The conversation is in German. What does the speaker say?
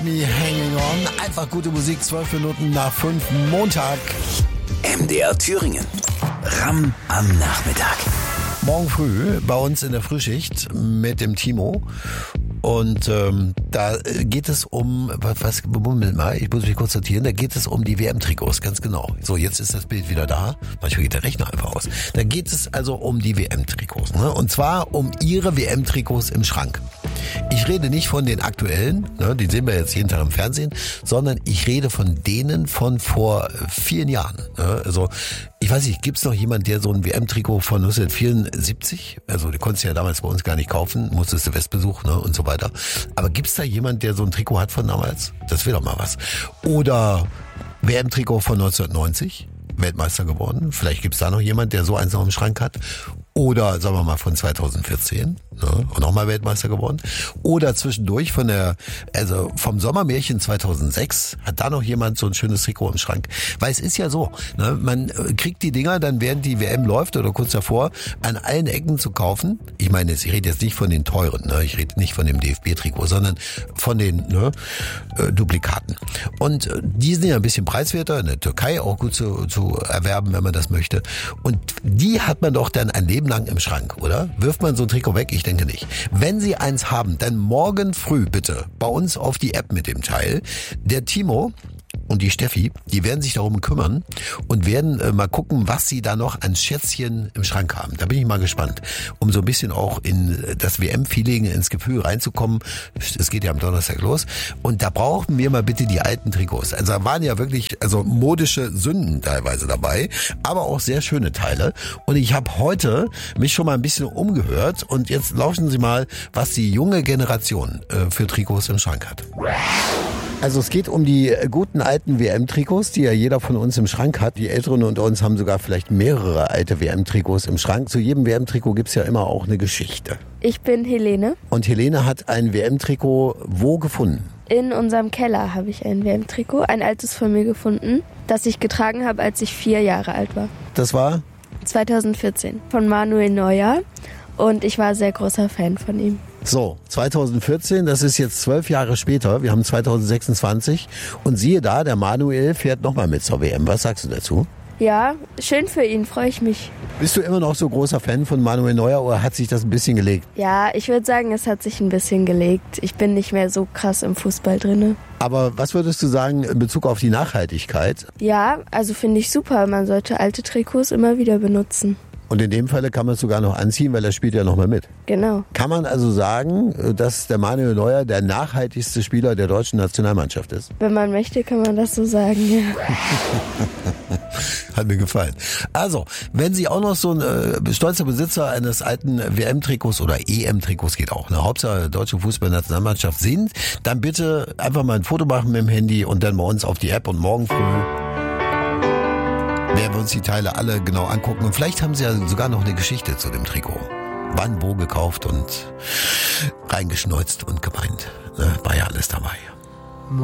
Me hanging on. Einfach gute Musik, 12 Minuten nach 5 Montag. MDR Thüringen. Ram am Nachmittag. Morgen früh bei uns in der Frühschicht mit dem Timo. Und da geht es um, Moment mal, ich muss mich kurz sortieren, da geht es um die WM-Trikots, ganz genau. So, jetzt ist das Bild wieder da. Manchmal geht der Rechner einfach aus. Da geht es also um die WM-Trikots. Ne? Und zwar um Ihre WM-Trikots im Schrank. Ich rede nicht von den aktuellen, ne, die sehen wir jetzt jeden Tag im Fernsehen, sondern ich rede von denen von vor vielen Jahren. Ne? Also ich weiß nicht, gibt's noch jemand, der so ein WM-Trikot von 1974, also die konntest du ja damals bei uns gar nicht kaufen, musstest du Westbesuch, ne, und so weiter. Aber gibt's da jemand, der so ein Trikot hat von damals? Das wäre doch mal was. Oder WM-Trikot von 1990, Weltmeister geworden. Vielleicht gibt's da noch jemand, der so eins noch im Schrank hat. Oder, sagen wir mal, von 2014, ne, und nochmal Weltmeister geworden. Oder zwischendurch vom Sommermärchen 2006, hat da noch jemand so ein schönes Trikot im Schrank. Weil es ist ja so, ne, man kriegt die Dinger dann, während die WM läuft oder kurz davor, an allen Ecken zu kaufen. Ich meine, ich rede jetzt nicht von den teuren, ne, ich rede nicht von dem DFB-Trikot, sondern von den Duplikaten. Und die sind ja ein bisschen preiswerter, in der Türkei auch gut zu erwerben, wenn man das möchte. Und die hat man doch dann ein Leben lang im Schrank, oder? Wirft man so ein Trikot weg? Ich denke nicht. Wenn Sie eins haben, dann morgen früh bitte bei uns auf die App mit dem Teil. Der Timo und die Steffi, die werden sich darum kümmern und werden mal gucken, was sie da noch an Schätzchen im Schrank haben. Da bin ich mal gespannt, um so ein bisschen auch in das WM-Feeling, ins Gefühl reinzukommen. Es geht ja am Donnerstag los. Und da brauchen wir mal bitte die alten Trikots. Also da waren ja wirklich modische Sünden teilweise dabei, aber auch sehr schöne Teile. Und ich habe heute mich schon mal ein bisschen umgehört und jetzt lauschen Sie mal, was die junge Generation für Trikots im Schrank hat. Also es geht um die guten alten WM-Trikots, die ja jeder von uns im Schrank hat. Die Älteren unter uns haben sogar vielleicht mehrere alte WM-Trikots im Schrank. Zu jedem WM-Trikot gibt's ja immer auch eine Geschichte. Ich bin Helene. Und Helene hat ein WM-Trikot wo gefunden? In unserem Keller habe ich ein WM-Trikot, ein altes von mir gefunden, das ich getragen habe, als ich 4 Jahre alt war. Das war? 2014 von Manuel Neuer. Und ich war sehr großer Fan von ihm. So, 2014, das ist jetzt 12 Jahre später. Wir haben 2026. Und siehe da, der Manuel fährt nochmal mit zur WM. Was sagst du dazu? Ja, schön für ihn, freue ich mich. Bist du immer noch so großer Fan von Manuel Neuer oder hat sich das ein bisschen gelegt? Ja, ich würde sagen, es hat sich ein bisschen gelegt. Ich bin nicht mehr so krass im Fußball drinne. Aber was würdest du sagen in Bezug auf die Nachhaltigkeit? Ja, also finde ich super. Man sollte alte Trikots immer wieder benutzen. Und in dem Falle kann man es sogar noch anziehen, weil er spielt ja noch mal mit. Genau. Kann man also sagen, dass der Manuel Neuer der nachhaltigste Spieler der deutschen Nationalmannschaft ist? Wenn man möchte, kann man das so sagen, ja. Hat mir gefallen. Also, wenn Sie auch noch so ein stolzer Besitzer eines alten WM-Trikots oder EM-Trikots, geht auch, ne, Hauptsache deutsche Fußballnationalmannschaft sind, dann bitte einfach mal ein Foto machen mit dem Handy und dann bei uns auf die App und morgen früh werden wir uns die Teile alle genau angucken. Und vielleicht haben Sie ja sogar noch eine Geschichte zu dem Trikot. Wann, wo gekauft und reingeschneuzt und gemeint. War ja alles dabei.